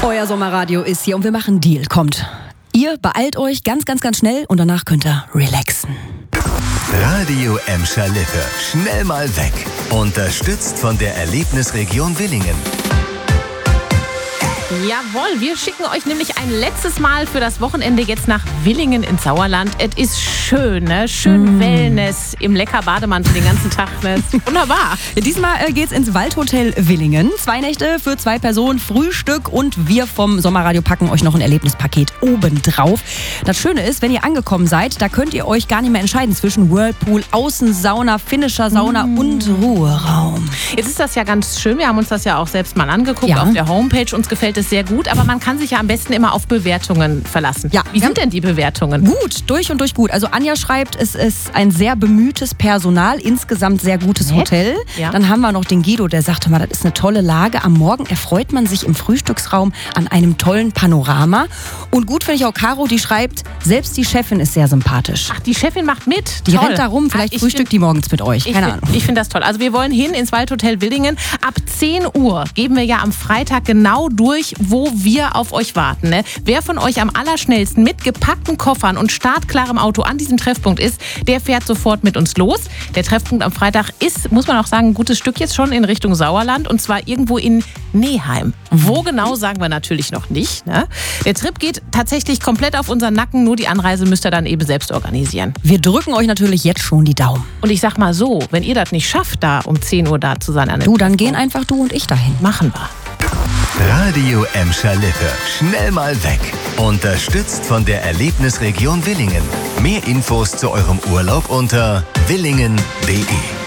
Euer Sommerradio ist hier und wir machen einen Deal. Kommt, ihr beeilt euch ganz schnell und danach könnt ihr relaxen. Radio Emscher Lippe. Schnell mal weg. Unterstützt von der Erlebnisregion Willingen. Jawohl, wir schicken euch nämlich ein letztes Mal für das Wochenende jetzt nach Willingen ins Sauerland. Es ist schön, ne? Schön Wellness im lecker Bademantel den ganzen Tag. Ne? Wunderbar. Ja, diesmal geht's ins Waldhotel Willingen. 2 Nächte für 2 Personen, Frühstück und wir vom Sommerradio packen euch noch ein Erlebnispaket obendrauf. Das Schöne ist, wenn ihr angekommen seid, da könnt ihr euch gar nicht mehr entscheiden zwischen Whirlpool, Außensauna, finnischer Sauna und Ruheraum. Jetzt ist das ja ganz schön. Wir haben uns das ja auch selbst mal angeguckt auf der Homepage. Uns gefällt es sehr gut, aber man kann sich ja am besten immer auf Bewertungen verlassen. Ja. Wie sind denn die Bewertungen? Gut, durch und durch gut. Also Anja schreibt, es ist ein sehr bemühtes Personal, insgesamt sehr gutes Hotel. Ja. Dann haben wir noch den Guido, der sagte mal, das ist eine tolle Lage. Am Morgen erfreut man sich im Frühstücksraum an einem tollen Panorama. Und gut finde ich auch Caro, die schreibt, selbst die Chefin ist sehr sympathisch. Ach, die Chefin macht mit? Die Toll. rennt da rum, vielleicht frühstückt die morgens mit euch. Keine Ahnung. Ich finde das toll. Also wir wollen hin ins Waldhotel Willingen. Ab 10 Uhr geben wir ja am Freitag genau durch, wo wir auf euch warten. Ne? Wer von euch am allerschnellsten mit gepackten Koffern und startklarem Auto an diesem Treffpunkt ist, der fährt sofort mit uns los. Der Treffpunkt am Freitag ist, muss man auch sagen, ein gutes Stück jetzt schon in Richtung Sauerland und zwar irgendwo in Neheim. Wo genau, sagen wir natürlich noch nicht. Ne? Der Trip geht tatsächlich komplett auf unseren Nacken, nur die Anreise müsst ihr dann eben selbst organisieren. Wir drücken euch natürlich jetzt schon die Daumen. Und ich sag mal so, wenn ihr das nicht schafft, da um 10 Uhr da zu sein, Du, dann gehen einfach du und ich dahin. machen wir. Radio Emscher Lippe. Schnell mal weg. Unterstützt von der Erlebnisregion Willingen. Mehr Infos zu eurem Urlaub unter willingen.de.